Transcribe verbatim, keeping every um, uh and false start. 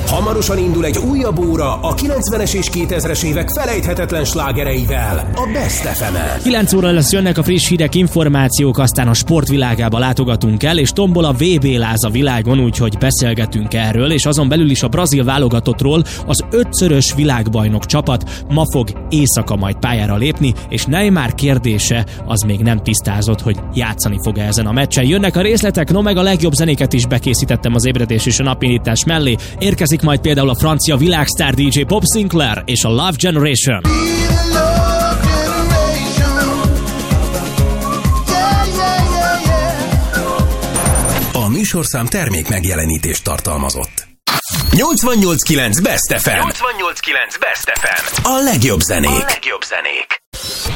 Hamarosan indul egy újabb óra a kilencvenes és kétezres évek felejthetetlen slágereivel, a Best ef emen. kilenc óra lesz, jönnek a friss hírek, információk, aztán a sportvilágába látogatunk el, és tombol a vé bé láz a világon, úgyhogy beszélgetünk erről, és azon belül is a brazil válogatottról. Az ötszörös világbajnok csapat ma fog éjszaka majd pályára lépni, és Neymar kérdése az még nem tisztázott, hogy játszani fog ezen a meccsen. Jönnek a részletek, no meg a legjobb zenéket is bekészítettem az ébredés és a napindítás mellé. Érkezik majd például a francia világsztár dé dzsé Bob Sinclair és a Love Generation. A műsorszám termék megjelenítést tartalmazott. nyolcvannyolc kilenc Best ef em. nyolcvannyolc kilenc Best ef em. A legjobb zenék. A legjobb zenék.